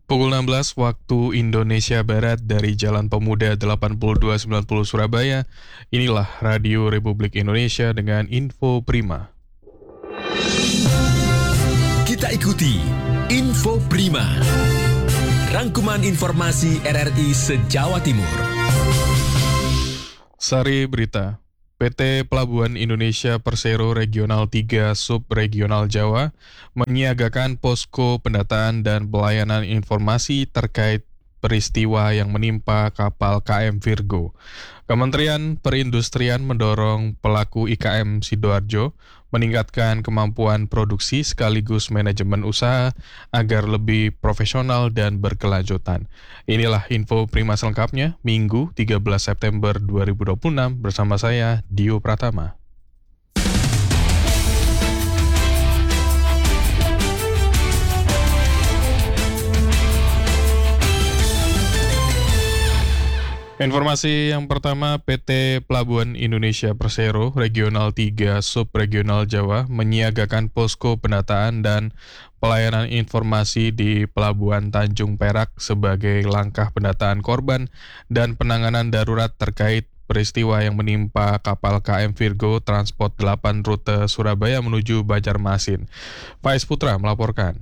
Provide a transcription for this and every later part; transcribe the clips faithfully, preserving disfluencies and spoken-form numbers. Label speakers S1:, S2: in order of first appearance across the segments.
S1: Pukul enam belas waktu Indonesia Barat dari Jalan Pemuda delapan puluh dua sembilan puluh Surabaya. Inilah Radio Republik Indonesia dengan info prima.
S2: Kita ikuti Info Prima, rangkuman informasi R R I se-Jawa Timur.
S1: Sari berita. P T Pelabuhan Indonesia Persero Regional tiga Subregional Jawa menyiagakan posko pendataan dan pelayanan informasi terkait peristiwa yang menimpa kapal K M Virgo. Kementerian Perindustrian mendorong pelaku I K M Sidoarjo meningkatkan kemampuan produksi sekaligus manajemen usaha agar lebih profesional dan berkelanjutan. Inilah info prima selengkapnya, Minggu tiga belas September dua ribu dua puluh enam bersama saya, Dio Pratama. Informasi yang pertama, P T Pelabuhan Indonesia Persero Regional tiga Subregional Jawa menyiagakan posko pendataan dan pelayanan informasi di Pelabuhan Tanjung Perak sebagai langkah pendataan korban dan penanganan darurat terkait peristiwa yang menimpa kapal K M Virgo Transport delapan rute Surabaya menuju Banjarmasin. Faiz Putra melaporkan.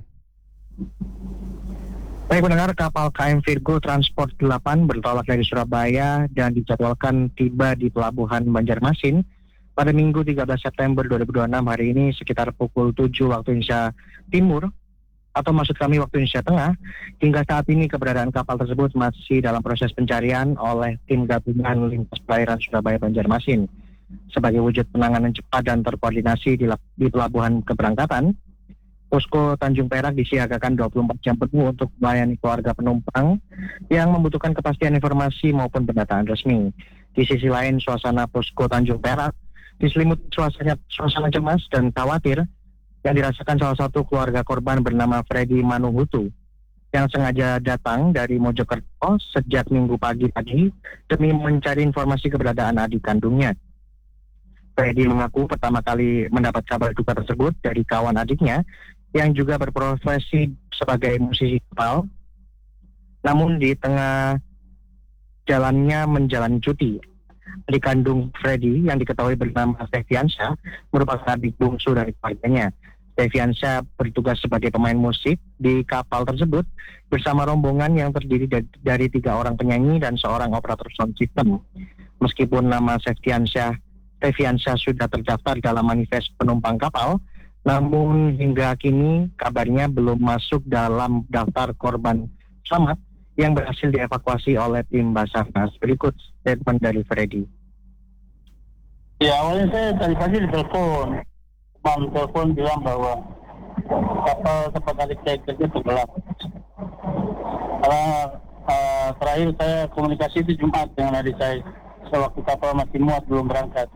S3: Baik pendengar, kapal K M Virgo Transport delapan bertolak dari Surabaya dan dijadwalkan tiba di Pelabuhan Banjarmasin pada Minggu tiga belas September dua ribu dua puluh enam hari ini sekitar pukul tujuh waktu Indonesia Timur, atau maksud kami waktu Indonesia Tengah. Hingga saat ini keberadaan kapal tersebut masih dalam proses pencarian oleh tim gabungan lintas perairan Surabaya Banjarmasin. Sebagai wujud penanganan cepat dan terkoordinasi di, di pelabuhan keberangkatan, posko Tanjung Perak disiagakan dua puluh empat jam penuh untuk melayani keluarga penumpang yang membutuhkan kepastian informasi maupun pendataan resmi. Di sisi lain, suasana posko Tanjung Perak diselimuti suasana, suasana cemas dan khawatir yang dirasakan salah satu keluarga korban bernama Freddy Manuhutu yang sengaja datang dari Mojokerto sejak Minggu pagi tadi demi mencari informasi keberadaan adik kandungnya. Freddy mengaku pertama kali mendapat kabar duka tersebut dari kawan adiknya yang juga berprofesi sebagai musisi kapal, namun di tengah jalannya menjalani cuti. Adik kandung Freddy yang diketahui bernama Steviansyah merupakan adik bungsu dari keluarganya. Steviansyah bertugas sebagai pemain musik di kapal tersebut bersama rombongan yang terdiri dari, dari tiga orang penyanyi dan seorang operator sound system. Meskipun nama Steviansyah Steviansyah sudah terdaftar dalam manifest penumpang kapal, namun hingga kini kabarnya belum masuk dalam daftar korban selamat yang berhasil dievakuasi oleh tim Basarnas. Berikut statement dari Freddy.
S4: Ya, awalnya saya tadi pagi ditelepon. Bang telepon bilang bahwa kapal tempat adik saya kerja tenggelam. Karena uh, terakhir saya komunikasi itu Jumat dengan adik saya. Sewaktu kapal masih muat belum berangkat.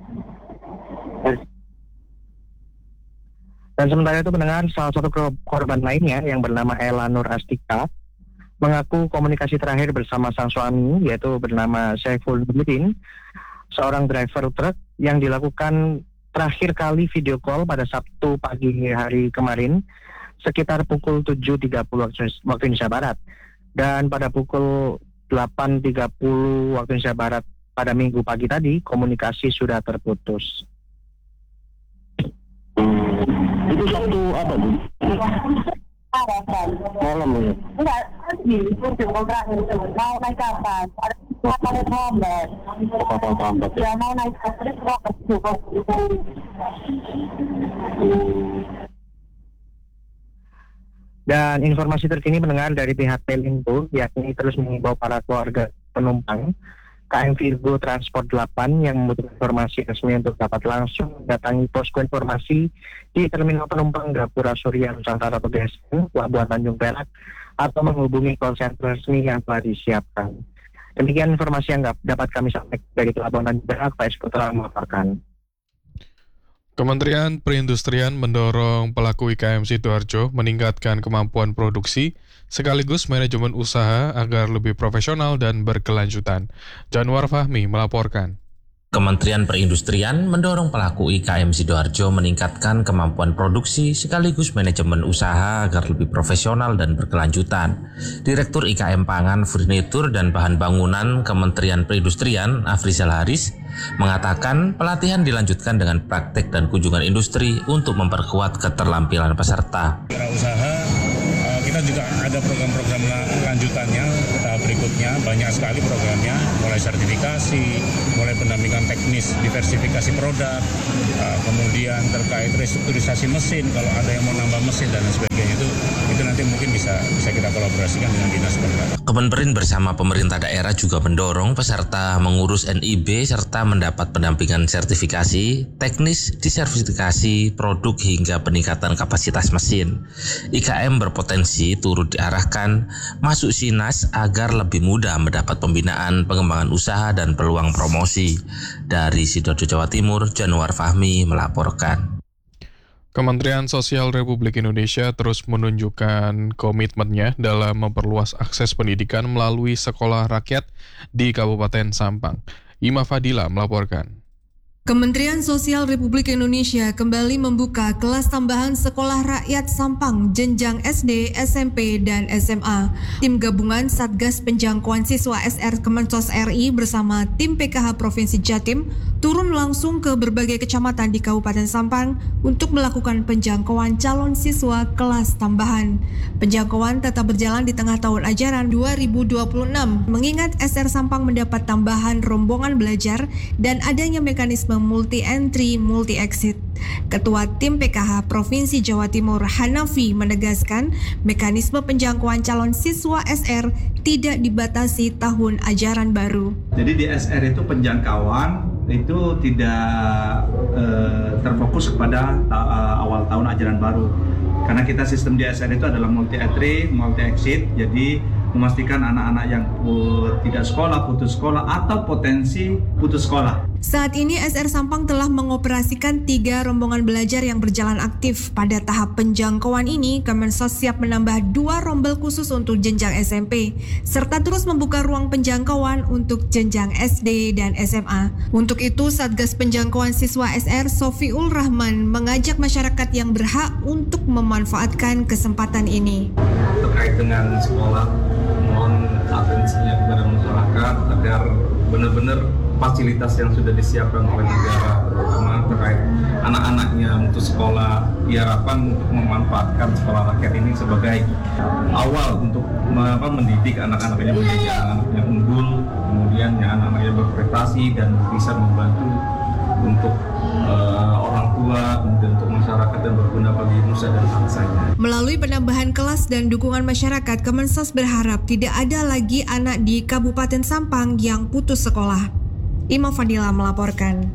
S3: Dan sementara itu pendengar, salah satu korban lainnya yang bernama Ella Nur Astika mengaku komunikasi terakhir bersama sang suami yaitu bernama Saiful Nurdin, seorang driver truk yang dilakukan terakhir kali video call pada Sabtu pagi hari kemarin sekitar pukul tujuh tiga puluh waktu Indonesia Barat, dan pada pukul delapan tiga puluh waktu Indonesia Barat pada Minggu pagi tadi komunikasi sudah terputus.
S4: Itu satu apa bu? Malam ya?
S5: Enggak, pagi, itu mau naik kapal, ada kapal terlambat.
S4: Kapal terlambat ya?
S5: Ya, mau naik kapal, itu
S3: Dan informasi terkini mendengar dari pihak Pelindo, yakni terus mengimbau para keluarga penumpang K M Virgo Transport delapan yang membutuhkan informasi resmi untuk dapat langsung datangi posko informasi di Terminal Penumpang Gapura Surya Nusantara atau G S N, Pelabuhan Tanjung Perak, atau menghubungi call center resmi yang telah disiapkan. Demikian informasi yang dapat kami sampaikan dari Pelabuhan Tanjung Perak. Faiz Putra melaporkan.
S1: Kementerian Perindustrian mendorong pelaku I K M Sidoarjo meningkatkan kemampuan produksi sekaligus manajemen usaha agar lebih profesional dan berkelanjutan. Januar Fahmi melaporkan.
S6: Kementerian Perindustrian mendorong pelaku I K M Sidoarjo meningkatkan kemampuan produksi sekaligus manajemen usaha agar lebih profesional dan berkelanjutan. Direktur I K M Pangan, Furnitur dan Bahan Bangunan Kementerian Perindustrian, Afrizal Haris, mengatakan pelatihan dilanjutkan dengan praktek dan kunjungan industri untuk memperkuat keterampilan peserta.
S7: Usaha kita juga ada program-program lanjutannya, tahap berikutnya banyak sekali programnya, mulai sertifikasi, mulai pendampingan teknis, diversifikasi produk, kemudian terkait restrukturisasi mesin, kalau ada yang mau nambah mesin dan sebagainya, itu itu nanti mungkin bisa bisa kita kolaborasikan dengan dinas pertanian.
S6: Kemenperin bersama pemerintah daerah juga mendorong peserta mengurus N I B serta mendapat pendampingan sertifikasi, teknis, disertifikasi produk hingga peningkatan kapasitas mesin. I K M berpotensi turut diarahkan masuk Sinas agar lebih mudah mendapat pembinaan, pengembangan usaha dan peluang promosi. Dari Sidoarjo, Jawa Timur, Januar Fahmi melaporkan.
S1: Kementerian Sosial Republik Indonesia terus menunjukkan komitmennya dalam memperluas akses pendidikan melalui sekolah rakyat di Kabupaten Sampang. Ima Fadila melaporkan.
S8: Kementerian Sosial Republik Indonesia kembali membuka kelas tambahan Sekolah Rakyat Sampang jenjang S D, S M P, dan S M A. Tim gabungan Satgas Penjangkauan Siswa S R Kemensos R I bersama tim P K H Provinsi Jatim turun langsung ke berbagai kecamatan di Kabupaten Sampang untuk melakukan penjangkauan calon siswa kelas tambahan. Penjangkauan tetap berjalan di tengah tahun ajaran dua ribu dua puluh enam, mengingat S R Sampang mendapat tambahan rombongan belajar dan adanya mekanisme multi-entry, multi-exit. Ketua Tim P K H Provinsi Jawa Timur Hanafi menegaskan mekanisme penjangkauan calon siswa S R tidak dibatasi tahun ajaran baru.
S9: Jadi di S R itu penjangkauan itu tidak uh, terfokus kepada ta- awal tahun ajaran baru. Karena kita sistem di S R itu adalah multi-entry, multi-exit, jadi memastikan anak-anak yang uh, tidak sekolah, putus sekolah, atau potensi putus sekolah.
S8: Saat ini S R Sampang telah mengoperasikan tiga rombongan belajar yang berjalan aktif. Pada tahap penjangkauan ini, Kemensos siap menambah dua rombel khusus untuk jenjang S M P, serta terus membuka ruang penjangkauan untuk jenjang S D dan S M A. Untuk itu, Satgas Penjangkauan Siswa S R Sofiul Rahman mengajak masyarakat yang berhak untuk memanfaatkan kesempatan ini.
S10: Terkait dengan sekolah, mohon atensinya kepada masyarakat agar benar-benar fasilitas yang sudah disiapkan oleh negara, terutama terkait anak-anaknya untuk sekolah, diharapkan untuk memanfaatkan sekolah rakyat ini sebagai awal untuk apa, mendidik anak-anaknya menjadi anak yang unggul, kemudian yang anak-anaknya berprestasi dan bisa membantu untuk uh, orang tua, kemudian untuk masyarakat dan berguna bagi nusa dan bangsanya.
S8: Melalui penambahan kelas dan dukungan masyarakat, Kemensos berharap tidak ada lagi anak di Kabupaten Sampang yang putus sekolah. Ima Fadila melaporkan.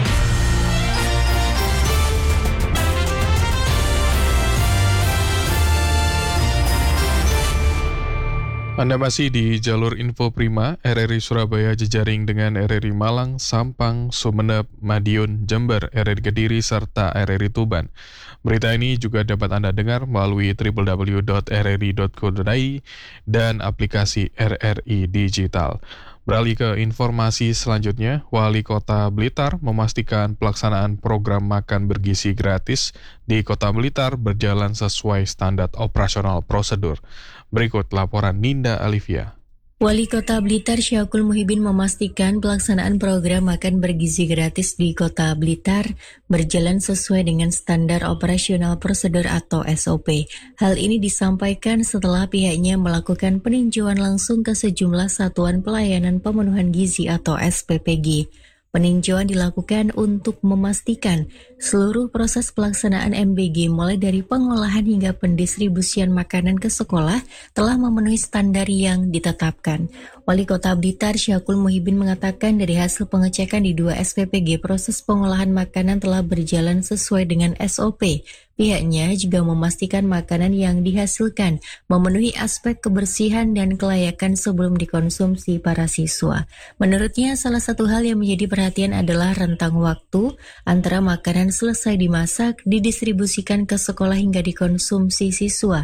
S1: Anda masih di jalur Info Prima, R R I Surabaya jejaring dengan R R I Malang, Sampang, Sumeneb, Madiun, Jember, R R I Kediri, serta R R I Tuban. Berita ini juga dapat Anda dengar melalui w w w dot r r i dot co dot i dan aplikasi R R I Digital. Beralih ke informasi selanjutnya, Wali Kota Blitar memastikan pelaksanaan program makan bergizi gratis di Kota Blitar berjalan sesuai standar operasional prosedur. Berikut laporan Ninda Alivia.
S11: Wali Kota Blitar Syakul Muhibin memastikan pelaksanaan program makan bergizi gratis di Kota Blitar berjalan sesuai dengan standar operasional prosedur atau S O P. Hal ini disampaikan setelah pihaknya melakukan peninjauan langsung ke sejumlah satuan pelayanan pemenuhan gizi atau S P P G. Peninjauan dilakukan untuk memastikan seluruh proses pelaksanaan M B G mulai dari pengolahan hingga pendistribusian makanan ke sekolah telah memenuhi standar yang ditetapkan. Wali Kota Blitar Syakul Muhibin mengatakan dari hasil pengecekan di dua S P P G proses pengolahan makanan telah berjalan sesuai dengan S O P. Pihaknya juga memastikan makanan yang dihasilkan memenuhi aspek kebersihan dan kelayakan sebelum dikonsumsi para siswa. Menurutnya, salah satu hal yang menjadi perhatian adalah rentang waktu antara makanan selesai dimasak, didistribusikan ke sekolah hingga dikonsumsi siswa.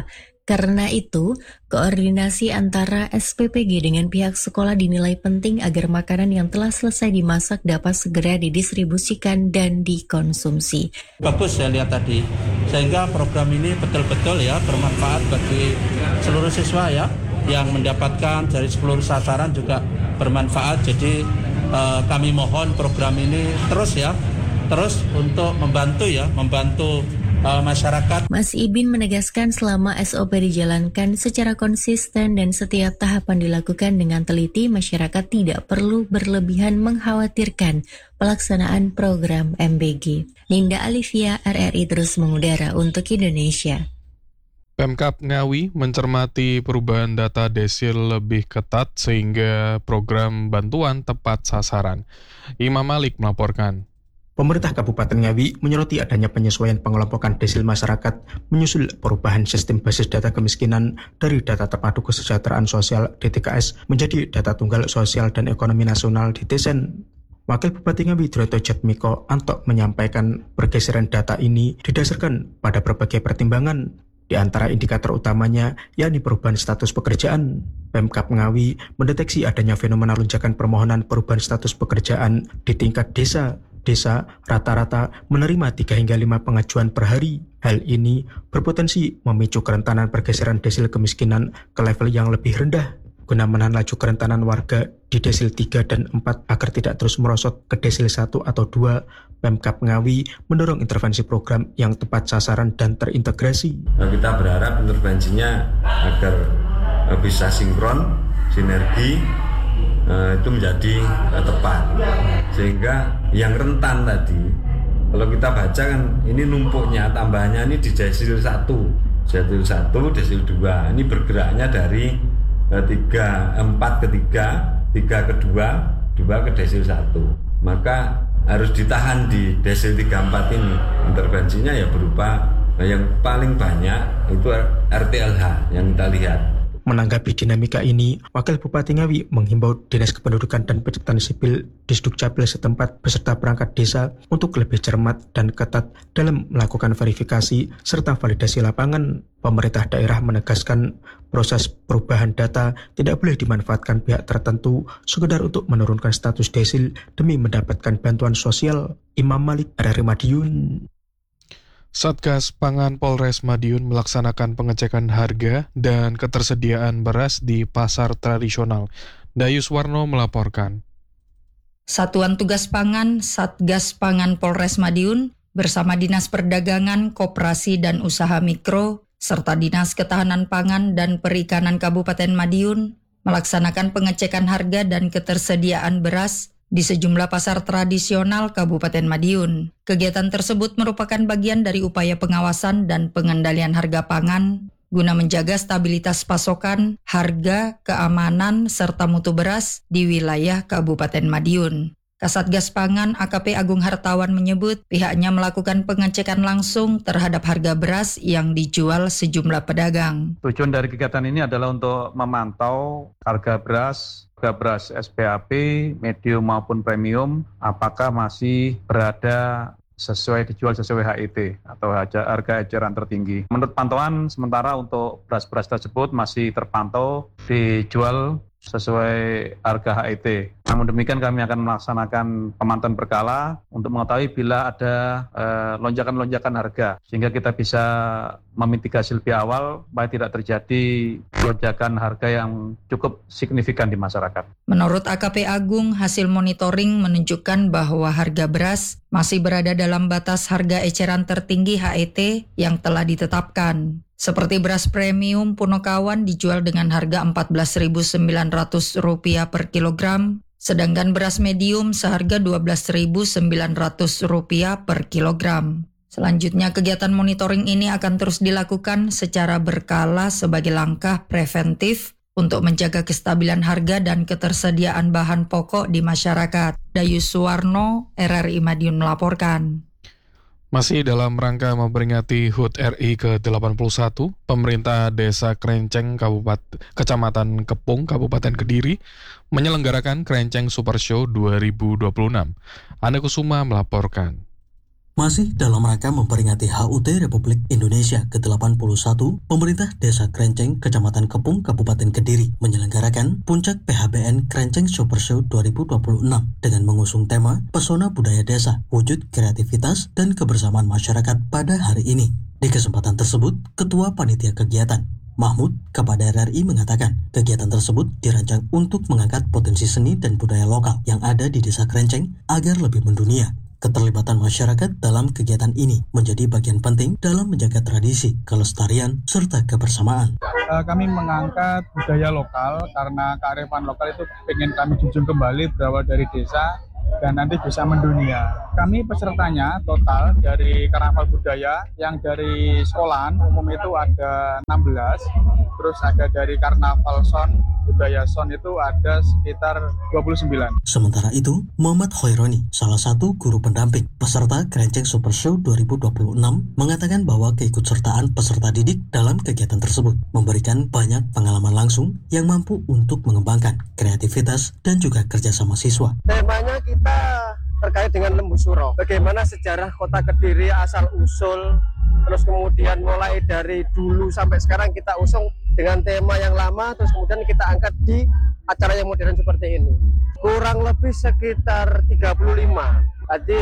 S11: Karena itu, koordinasi antara S P P G dengan pihak sekolah dinilai penting agar makanan yang telah selesai dimasak dapat segera didistribusikan dan dikonsumsi.
S12: Bagus saya lihat tadi, sehingga program ini betul-betul ya bermanfaat bagi seluruh siswa ya, yang mendapatkan dari seluruh sasaran juga bermanfaat. Jadi eh, kami mohon program ini terus ya, terus untuk membantu ya, membantu uh, masyarakat.
S11: Mas Ibin menegaskan selama S O P dijalankan secara konsisten dan setiap tahapan dilakukan dengan teliti, masyarakat tidak perlu berlebihan mengkhawatirkan pelaksanaan program M B G. Linda Alivia, R R I terus mengudara untuk Indonesia.
S1: Pemkab Ngawi mencermati perubahan data desil lebih ketat sehingga program bantuan tepat sasaran. Imam Malik melaporkan.
S13: Pemerintah Kabupaten Ngawi menyoroti adanya penyesuaian pengelompokan desil masyarakat menyusul perubahan sistem basis data kemiskinan dari data terpadu kesejahteraan sosial D T K S menjadi data tunggal sosial dan ekonomi nasional D T S E N. Wakil Bupati Ngawi Droto Jatmiko Anto menyampaikan pergeseran data ini didasarkan pada berbagai pertimbangan. Di antara indikator utamanya, yakni perubahan status pekerjaan. Pemkab Ngawi mendeteksi adanya fenomena lonjakan permohonan perubahan status pekerjaan di tingkat desa. Desa rata-rata menerima tiga hingga lima pengajuan per hari. Hal ini berpotensi memicu kerentanan pergeseran desil kemiskinan ke level yang lebih rendah. Guna menahan laju kerentanan warga di desil tiga dan empat agar tidak terus merosot ke desil satu atau dua, Pemkab Ngawi mendorong intervensi program yang tepat sasaran dan terintegrasi.
S14: Nah, kita berharap intervensinya agar bisa sinkron, sinergi, uh, itu menjadi uh, tepat. Sehingga yang rentan tadi, kalau kita baca kan ini numpuknya, tambahannya ini di desil satu, desil satu, desil dua. Ini bergeraknya dari uh, tiga, empat ke tiga, tiga ke dua, dua ke desil satu. Maka harus ditahan di desil tiga empat ini. Intervensinya ya berupa yang paling banyak itu R T L H yang kita lihat.
S13: Menanggapi dinamika ini, Wakil Bupati Ngawi menghimbau Dinas Kependudukan dan Pencatatan Sipil Disdukcapil setempat beserta perangkat desa untuk lebih cermat dan ketat dalam melakukan verifikasi serta validasi lapangan. Pemerintah daerah menegaskan proses perubahan data tidak boleh dimanfaatkan pihak tertentu sekedar untuk menurunkan status desil demi mendapatkan bantuan sosial. Imam Malik, R R I Madiun.
S1: Satgas Pangan Polres Madiun melaksanakan pengecekan harga dan ketersediaan beras di pasar tradisional. Dayus Warno melaporkan.
S15: Satuan Tugas Pangan Satgas Pangan Polres Madiun bersama Dinas Perdagangan, Koperasi dan Usaha Mikro serta Dinas Ketahanan Pangan dan Perikanan Kabupaten Madiun melaksanakan pengecekan harga dan ketersediaan beras di sejumlah pasar tradisional Kabupaten Madiun. Kegiatan tersebut merupakan bagian dari upaya pengawasan dan pengendalian harga pangan guna menjaga stabilitas pasokan, harga, keamanan, serta mutu beras di wilayah Kabupaten Madiun. Kasatgas Pangan A K P Agung Hartawan menyebut pihaknya melakukan pengecekan langsung terhadap harga beras yang dijual sejumlah pedagang.
S16: Tujuan dari kegiatan ini adalah untuk memantau harga beras, harga beras S P A P, medium maupun premium, apakah masih berada sesuai dijual sesuai H E T atau harga eceran tertinggi. Menurut pantauan sementara untuk beras-beras tersebut masih terpantau dijual sesuai harga H E T. Namun demikian kami akan melaksanakan pemantauan berkala untuk mengetahui bila ada eh, lonjakan-lonjakan harga sehingga kita bisa memitigasi lebih awal supaya tidak terjadi lonjakan harga yang cukup signifikan di masyarakat.
S15: Menurut A K P Agung, hasil monitoring menunjukkan bahwa harga beras masih berada dalam batas harga eceran tertinggi H E T yang telah ditetapkan. Seperti beras premium Punokawan dijual dengan harga empat belas ribu sembilan ratus rupiah per kilogram, sedangkan beras medium seharga dua belas ribu sembilan ratus rupiah per kilogram. Selanjutnya, kegiatan monitoring ini akan terus dilakukan secara berkala sebagai langkah preventif untuk menjaga kestabilan harga dan ketersediaan bahan pokok di masyarakat. Dayus Suwarno, R R I Madiun melaporkan.
S1: Masih dalam rangka memperingati H U T R I ke delapan puluh satu, pemerintah Desa Krenceng, Kabupaten Kecamatan Kepung, Kabupaten Kediri, menyelenggarakan Krenceng Super Show dua ribu dua puluh enam. Ane Kusuma melaporkan.
S17: Masih dalam rangka memperingati H U T Republik Indonesia ke delapan puluh satu, pemerintah Desa Krenceng, Kecamatan Kepung, Kabupaten Kediri menyelenggarakan Puncak P H B N Krenceng Super Show dua ribu dua puluh enam dengan mengusung tema Pesona Budaya Desa, Wujud Kreativitas dan Kebersamaan Masyarakat pada hari ini. Di kesempatan tersebut, Ketua Panitia Kegiatan Mahmud kepada R R I mengatakan kegiatan tersebut dirancang untuk mengangkat potensi seni dan budaya lokal yang ada di Desa Krenceng agar lebih mendunia. Keterlibatan masyarakat dalam kegiatan ini menjadi bagian penting dalam menjaga tradisi, kelestarian, serta kebersamaan.
S16: Uh, kami mengangkat budaya lokal karena kearifan lokal itu ingin kami junjung kembali berawal dari desa dan nanti bisa mendunia. Kami pesertanya total dari Karnaval Budaya yang dari sekolahan umum itu ada enam belas, terus ada dari Karnaval Son, Budaya Son itu ada sekitar dua puluh sembilan.
S17: Sementara itu, Muhammad Khaironi, salah satu guru pendamping peserta Krenceng Super Show dua ribu dua puluh enam, mengatakan bahwa keikutsertaan peserta didik dalam kegiatan tersebut memberikan banyak pengalaman langsung yang mampu untuk mengembangkan kreativitas dan juga kerjasama siswa.
S18: Temanya kita terkait dengan Lembu Suro. Bagaimana sejarah kota Kediri asal-usul, terus kemudian mulai dari dulu sampai sekarang kita usung dengan tema yang lama, terus kemudian kita angkat di acara yang modern seperti ini. Kurang lebih sekitar tiga puluh lima. Tadi